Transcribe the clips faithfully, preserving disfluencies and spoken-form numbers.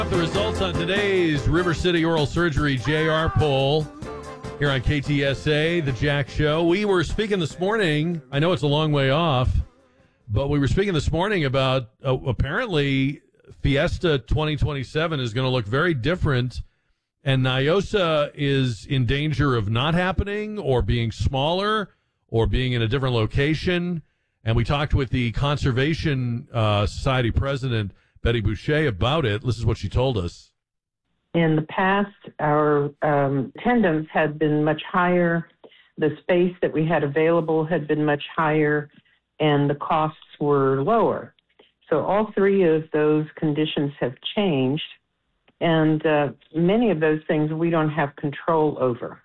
The results on today's River City Oral Surgery J R poll here on K T S A, The Jack Show. We were speaking this morning, I know it's a long way off, but we were speaking this morning about uh, apparently Fiesta twenty twenty-seven is going to look very different, and Nyosa is in danger of not happening or being smaller or being in a different location. And we talked with the Conservation uh, Society president, Betty Boucher, about it. This is what she told us. In the past, our um, attendance had been much higher. The space that we had available had been much higher, and the costs were lower. So all three of those conditions have changed, and uh, many of those things we don't have control over.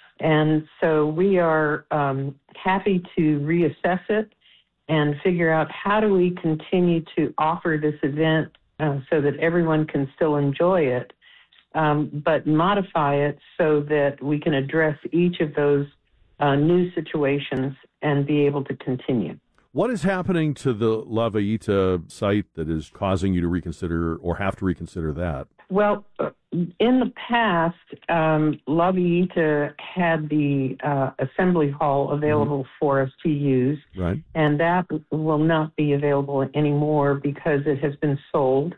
And so we are um, happy to reassess it and figure out how do we continue to offer this event uh, so that everyone can still enjoy it, um, but modify it so that we can address each of those uh, new situations and be able to continue. What is happening to the La Villita site that is causing you to reconsider or have to reconsider that? Well, in the past, um, La Villita had the uh, assembly hall available mm-hmm. for us to use, right. and that will not be available anymore because it has been sold.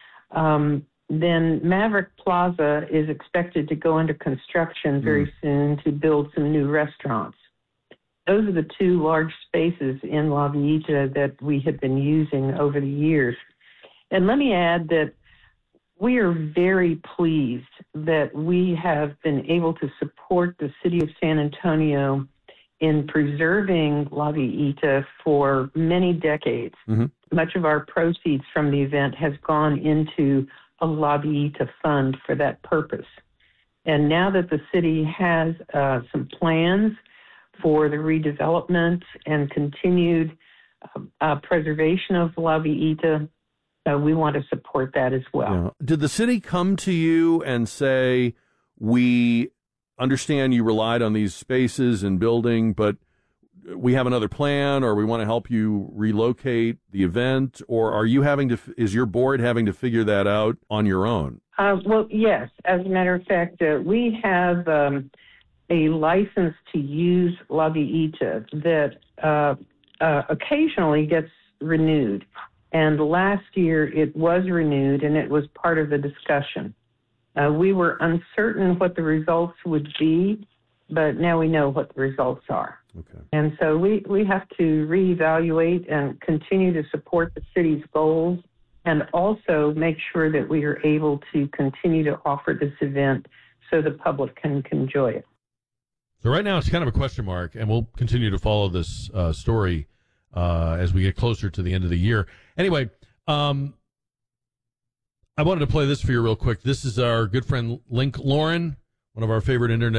Um, then Maverick Plaza is expected to go into construction very mm. soon to build some new restaurants. Those are the two large spaces in La Villita that we have been using over the years. And let me add that we are very pleased that we have been able to support the city of San Antonio in preserving La Villita for many decades. Mm-hmm. Much of our proceeds from the event has gone into a La Villita fund for that purpose. And now that the city has uh, some plans for the redevelopment and continued uh, uh, preservation of La Villita, uh, we want to support that as well. Yeah. Did the city come to you and say, we understand you relied on these spaces and building, but we have another plan, or we want to help you relocate the event, or are you having to, is your board having to figure that out on your own? Uh, well, yes. As a matter of fact, uh, we have um, a license to use La Villita that uh, uh, occasionally gets renewed. And last year it was renewed, and it was part of the discussion. Uh, we were uncertain what the results would be, but now we know what the results are. Okay. And so we, we have to reevaluate and continue to support the city's goals, and also make sure that we are able to continue to offer this event so the public can, can enjoy it. So right now it's kind of a question mark, and we'll continue to follow this uh, story uh, as we get closer to the end of the year. Anyway, um, I wanted to play this for you real quick. This is our good friend Link Lauren, one of our favorite internet